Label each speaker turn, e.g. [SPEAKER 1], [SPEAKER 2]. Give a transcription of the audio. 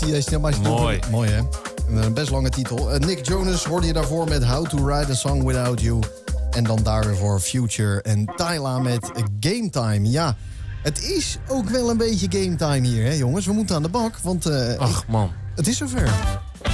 [SPEAKER 1] Mooi.
[SPEAKER 2] Mooi, hè? Een best lange titel. Nick Jonas hoorde je daarvoor met How to Write a Song Without You. En dan daar weer voor Future en Tyla met Game Time. Ja, het is ook wel een beetje game time hier, hè jongens. We moeten aan de bak, want
[SPEAKER 1] Ach man.
[SPEAKER 2] het is zover.